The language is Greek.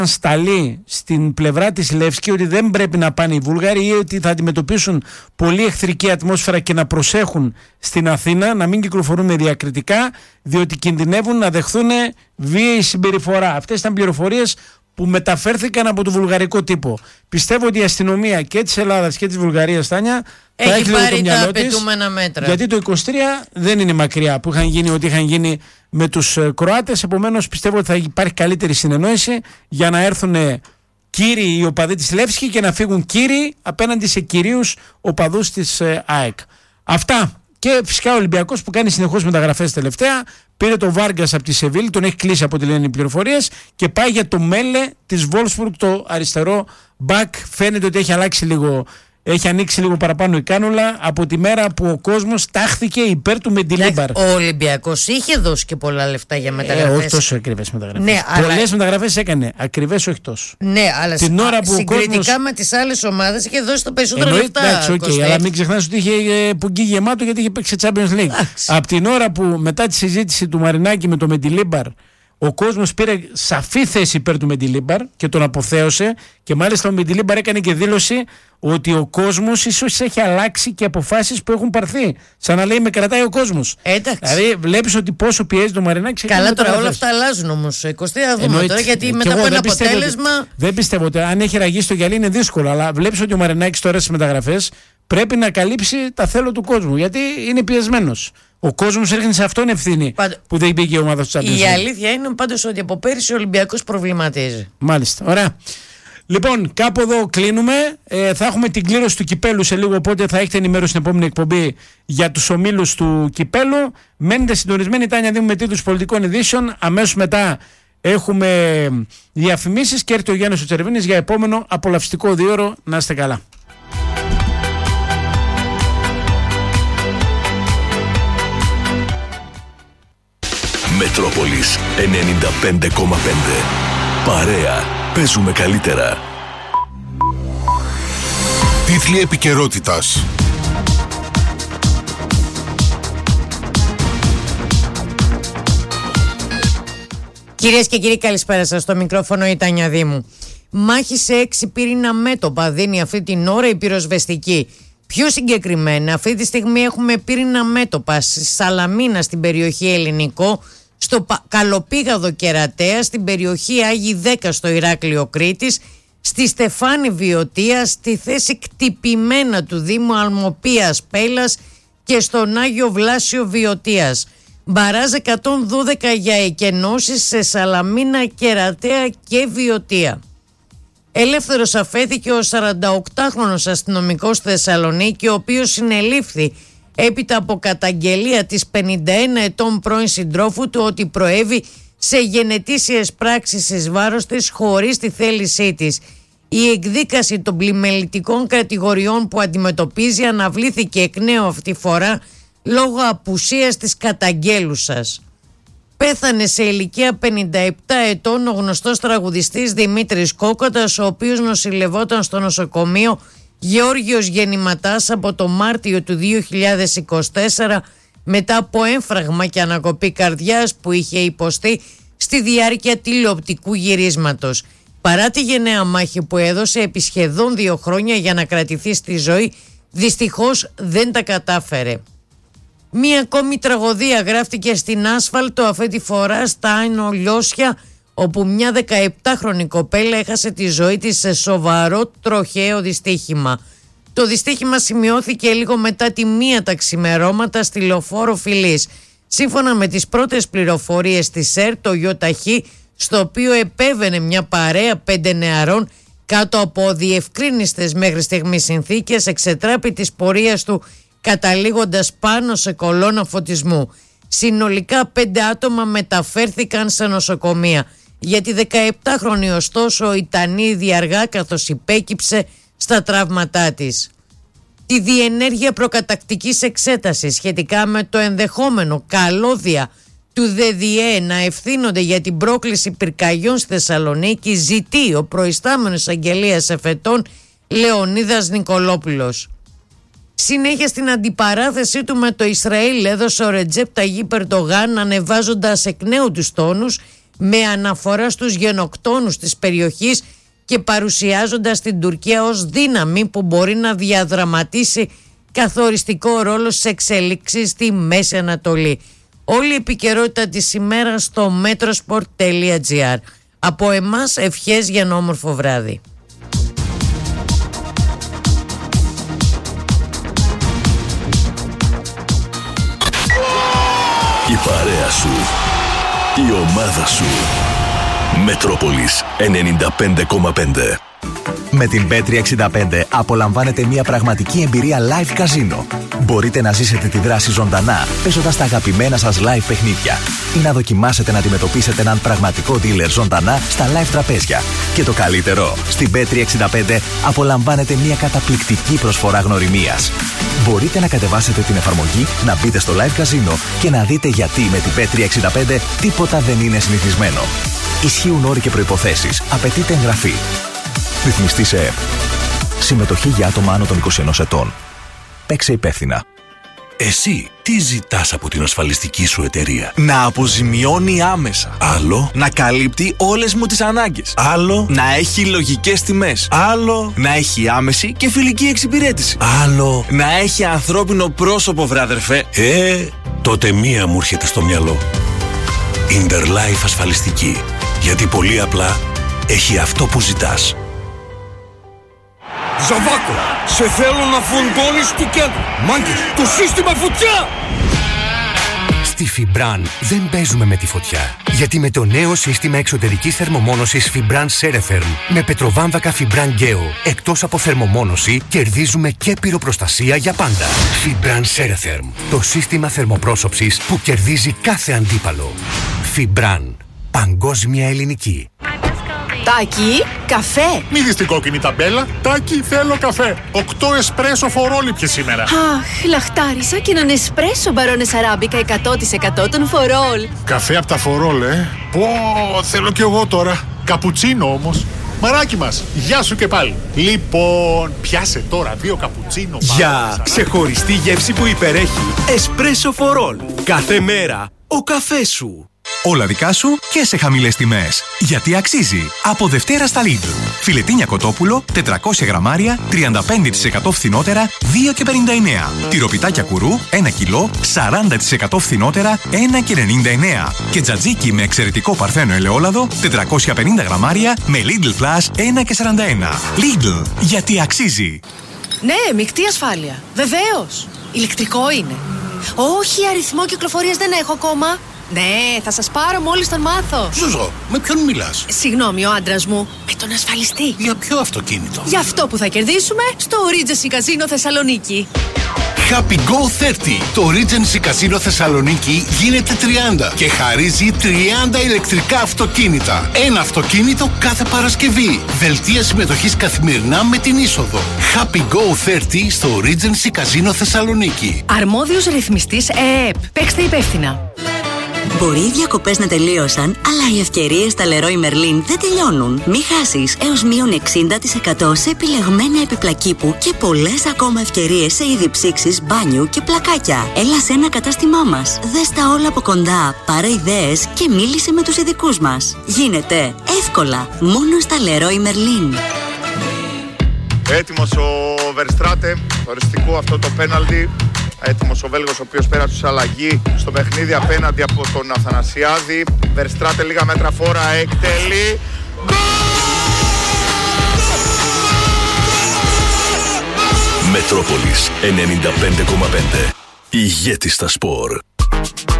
σταλεί στην πλευρά της Λεύσκη ότι δεν πρέπει να πάνε οι Βούλγαροι ή ότι θα αντιμετωπίσουν πολύ εχθρική ατμόσφαιρα και να προσέχουν στην Αθήνα, να μην κυκλοφορούν με διακριτικά, διότι κινδυνεύουν να δεχθούν βίαιη συμπεριφορά. Αυτές ήταν πληροφορίες που μεταφέρθηκαν από το βουλγαρικό τύπο. Πιστεύω ότι η αστυνομία και της Ελλάδας και της Βουλγαρίας, Τάνια, θα έχει πάρει τα απαιτούμενα μέτρα. Γιατί το 23 δεν είναι μακριά που είχαν γίνει ό,τι είχαν γίνει με τους Κροάτες. Επομένως πιστεύω ότι θα υπάρχει καλύτερη συνεννόηση για να έρθουν κύριοι οι οπαδοί της Λεύσκη και να φύγουν κύριοι απέναντι σε κυρίους οπαδούς της ΑΕΚ. Αυτά. Και φυσικά ο Ολυμπιακός που κάνει συνεχώς μεταγραφές τελευταία. Πήρε το Βάργκας από τη Σεβίλη, τον έχει κλείσει από ό,τι λένε οι πληροφορίες και πάει για το Μέλε της Βόλσμπουργκ, το αριστερό μπακ. Φαίνεται ότι έχει αλλάξει λίγο. Έχει ανοίξει λίγο παραπάνω η κάνουλα από τη μέρα που ο κόσμος τάχθηκε υπέρ του Μεντιλίμπαρ. Ο Ολυμπιακός είχε δώσει και πολλά λεφτά για μεταγραφές. Όχι τόσο ακριβές μεταγραφές. Ναι, πολλές μεταγραφές έκανε. Ακριβές όχι τόσο. Ναι, αλλά την ώρα που συγκριτικά κόσμος... με τις άλλες ομάδες είχε δώσει το περισσότερο λεφτά. Εντάξει, okay, αλλά μην ξεχνάς ότι είχε πουγγί γεμάτο γιατί είχε παίξει Champions League. Από την ώρα που μετά τη συζήτηση του Μαρινάκη με το Μεντιλίμπαρ, ο κόσμος πήρε σαφή θέση υπέρ του Μεντιλίμπαρ και τον αποθέωσε και μάλιστα ο Μεντιλίμπαρ έκανε και δήλωση ότι ο κόσμος ίσως έχει αλλάξει και αποφάσεις που έχουν πάρθει. Σαν να λέει με κρατάει ο κόσμος. Δηλαδή βλέπεις ότι πόσο πιέζει το Μαρινάκη. Καλά τώρα όλα αυτά αλλάζουν όμως. Κωστή, θα δούμε τώρα γιατί μετά από ένα αποτέλεσμα. Δεν πιστεύω ότι αν έχει ραγίσει το γυαλί είναι δύσκολο, αλλά βλέπεις ότι ο Μαρινάκης τώρα στις μεταγραφές πρέπει να καλύψει τα θέλω του κόσμου γιατί είναι πιεσμένος. Ο κόσμος έρχεται σε αυτόν ευθύνη που δεν πήγε η ομάδα του Champions League. Η αλήθεια είναι πάντως ότι από πέρυσι ο Ολυμπιακός προβληματίζει. Μάλιστα, ωραία. Λοιπόν, κάπου εδώ κλείνουμε. Θα έχουμε την κλήρωση του κυπέλου σε λίγο, οπότε θα έχετε ενημέρωση στην επόμενη εκπομπή για τους ομίλους του κυπέλου. Μένετε συντονισμένοι, Τάνια Δήμου, με τίτλους πολιτικών ειδήσεων. Αμέσως μετά έχουμε διαφημίσεις και έρχεται ο Γιάννης ο Τσερβίνης για επόμενο απολαυστικό δίωρο. Να είστε καλά. Μετρόπολης 95,5. Παρέα. Παίζουμε καλύτερα. Τίτλοι επικαιρότητας. Κυρίες και κύριοι, καλησπέρα σας. Στο μικρόφωνο η Τάνια Δήμου. Μάχη σε 6 πυρήνα μέτωπα δίνει αυτή την ώρα η πυροσβεστική. Πιο συγκεκριμένα, αυτή τη στιγμή έχουμε πύρινα μέτωπα στη Σαλαμίνα στην περιοχή Ελληνικό, στο Καλοπήγαδο Κερατέα, στην περιοχή Άγιοι 10 στο Ηράκλειο Κρήτης, στη Στεφάνη Βιωτία, στη θέση Κτυπημένα του Δήμου Αλμοπίας Πέλας και στον Άγιο Βλάσιο Βιωτίας. Μπαράζ 112 για εκενώσεις σε Σαλαμίνα, Κερατέα και Βιωτία. Ελεύθερος αφέθηκε ο 48χρονος αστυνομικός στη Θεσσαλονίκη, ο οποίος συνελήφθη έπειτα από καταγγελία της 51 ετών πρώην συντρόφου του ότι προέβη σε γενετήσιες πράξεις εις βάρος της χωρίς τη θέλησή της. Η εκδίκαση των πλημελητικών κατηγοριών που αντιμετωπίζει αναβλήθηκε εκ νέου αυτή φορά λόγω απουσίας της καταγγέλουσας. Πέθανε σε ηλικία 57 ετών ο γνωστός τραγουδιστής Δημήτρης Κόκοτας, ο οποίος νοσηλευόταν στο νοσοκομείο Γεώργιος Γεννηματάς από το Μάρτιο του 2024 μετά από έμφραγμα και ανακοπή καρδιάς που είχε υποστεί στη διάρκεια τηλεοπτικού γυρίσματος. Παρά τη γενναία μάχη που έδωσε επί σχεδόν 2 χρόνια για να κρατηθεί στη ζωή, δυστυχώς δεν τα κατάφερε. Μία ακόμη τραγωδία γράφτηκε στην άσφαλτο, αυτή τη φορά στα Άνω Λιώσια, όπου μια 17χρονη κοπέλα έχασε τη ζωή της σε σοβαρό τροχαίο δυστύχημα. Το δυστύχημα σημειώθηκε λίγο μετά τη 1 τα ξημερώματα στη λεωφόρο Φιλής. Σύμφωνα με τις πρώτες πληροφορίες της ΕΡΤ, το ΙΟΤΑΧΗ, στο οποίο επέβαινε μια παρέα 5 νεαρών κάτω από αδιευκρίνιστες μέχρι στιγμής συνθήκες, εξετράπη της πορείας του καταλήγοντας πάνω σε κολόνα φωτισμού. Συνολικά 5 άτομα μεταφέρθηκαν σε νοσοκομεία. Για τη 17χρονη ωστόσο ήταν ήδη αργά, καθώς υπέκυψε στα τραύματά της. Τη διενέργεια προκατακτικής εξέτασης σχετικά με το ενδεχόμενο καλώδια του ΔΔΕ να ευθύνονται για την πρόκληση πυρκαγιών στη Θεσσαλονίκη ζητεί ο προϊστάμενος αγγελίας εφετών Λεωνίδας Νικολόπουλος. Συνέχεια στην αντιπαράθεσή του με το Ισραήλ έδωσε ο Ρετζέπ Ταγίπ Ερντογάν, ανεβάζοντας εκ νέου τους τόνους με αναφορά στους γενοκτόνους της περιοχής και παρουσιάζοντας την Τουρκία ως δύναμη που μπορεί να διαδραματίσει καθοριστικό ρόλο στις εξελίξεις στη Μέση Ανατολή. Όλη η επικαιρότητα της ημέρας στο metrosport.gr. Από εμάς ευχές για ένα όμορφο βράδυ. Η παρέα σου, η ομάδα σου. Μετρόπολης 95,5. Με την Bet365 απολαμβάνετε μια πραγματική εμπειρία live καζίνο. Μπορείτε να ζήσετε τη δράση ζωντανά, παίζοντας τα αγαπημένα σας live παιχνίδια ή να δοκιμάσετε να αντιμετωπίσετε έναν πραγματικό dealer ζωντανά στα live τραπέζια. Και το καλύτερο, στην Bet365 απολαμβάνετε μια καταπληκτική προσφορά γνωριμίας. Μπορείτε να κατεβάσετε την εφαρμογή, να μπείτε στο live καζίνο και να δείτε γιατί με την Bet365 τίποτα δεν είναι συνηθισμένο. Ισχύουν όροι και προϋποθέσεις. Απαιτείται εγγραφή. Ρυθμιστή σε ΕΠ. Συμμετοχή για άτομα άνω των 21 ετών. Παίξε υπεύθυνα. Εσύ τι ζητάς από την ασφαλιστική σου εταιρεία? Να αποζημιώνει άμεσα. Άλλο. Να καλύπτει όλες μου τις ανάγκες. Άλλο. Να έχει λογικές τιμές. Άλλο. Να έχει άμεση και φιλική εξυπηρέτηση. Άλλο. Να έχει ανθρώπινο πρόσωπο, βράδερφε. Τότε μία μου έρχεται στο μυαλό. Interlife ασφαλιστική. Γιατί πολύ απλά έχει αυτό που ζητάς. Ζαβάκο, σε θέλω να φουντώνεις του κέντρου. Μάγκες, το σύστημα φωτιά! Στη Fibran δεν παίζουμε με τη φωτιά. Γιατί με το νέο σύστημα εξωτερικής θερμομόνωσης Fibran Ceretherm με πετροβάμβακα Fibran Geo, εκτός από θερμομόνωση, κερδίζουμε και πυροπροστασία για πάντα. Fibran Ceretherm, το σύστημα θερμοπρόσωψης που κερδίζει κάθε αντίπαλο. Fibran, παγκόσμια ελληνική. Τάκη, καφέ. Μη δεις την κόκκινη ταμπέλα. Τάκη, θέλω καφέ. 8 εσπρέσο φορόλι πιες σήμερα. Αχ, λαχτάρισα και έναν εσπρέσο μπαρόνες αράμπικα 100% των φορόλ. Καφέ από τα φορόλ, Πω, θέλω κι εγώ τώρα. Καπουτσίνο όμως. Μαράκι μας, γεια σου και πάλι. Λοιπόν, πιάσε τώρα 2 καπουτσίνο. Για ξεχωριστή γεύση που υπερέχει. Εσπρέσο φορόλ. Κάθε μέρα ο καφές σου. Όλα δικά σου και σε χαμηλές τιμές. Γιατί αξίζει. Από Δευτέρα στα Lidl. Φιλετίνια κοτόπουλο, 400 γραμμάρια, 35% φθηνότερα, 2,59. Τυροπιτάκια κουρού, 1 κιλό, 40% φθηνότερα, 1,99. Και τζατζίκι με εξαιρετικό παρθένο ελαιόλαδο, 450 γραμμάρια, με Lidl Plus, 1,41. Lidl. Γιατί αξίζει. Ναι, μεικτή ασφάλεια. Βεβαίως. Ηλεκτρικό είναι. Όχι, αριθμό κυκλοφορίας δεν έχω ακόμα. Ναι, θα σας πάρω μόλις τον μάθω. Ζουζό, με ποιον μιλάς? Συγγνώμη, ο άντρας μου. Με τον ασφαλιστή. Για ποιο αυτοκίνητο? Για αυτό που θα κερδίσουμε στο Regency Casino Θεσσαλονίκη. Happy Go 30. Το Regency Casino Θεσσαλονίκη γίνεται 30 και χαρίζει 30 ηλεκτρικά αυτοκίνητα. Ένα αυτοκίνητο κάθε Παρασκευή. Δελτία συμμετοχής καθημερινά με την είσοδο. Happy Go 30 στο Regency Casino Θεσσαλονίκη. Αρμόδιος ρυθμιστής ΕΕΠ. Παίξτε υπεύθυνα. Μπορεί οι διακοπές να τελείωσαν, αλλά οι ευκαιρίες στα Leroy Merlin δεν τελειώνουν. Μη χάσεις έως μείον 60% σε επιλεγμένα επιπλακίπου και πολλές ακόμα ευκαιρίες σε είδη ψήξης, μπάνιου και πλακάκια. Έλα σε ένα κατάστημά μας. Δες τα όλα από κοντά, πάρε ιδέες και μίλησε με τους ειδικούς μας. Γίνεται εύκολα μόνο στα Leroy Merlin. Έτοιμος ο Verstraete, το οριστικό αυτό το πέναλτι. Έτοιμος ο Βέλγος, ο οποίος πέρασε σε αλλαγή στο παιχνίδι απέναντι από τον Αθανασιάδη. Verstraete λίγα μέτρα φόρα, εκτελεί. Μετρόπολης 95,5. Ηγέτης στα σπορ.